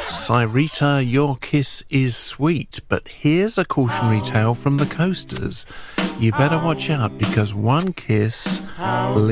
Cyrita, your kiss is sweet, but here's a cautionary tale from the Coasters. You better watch out because one kiss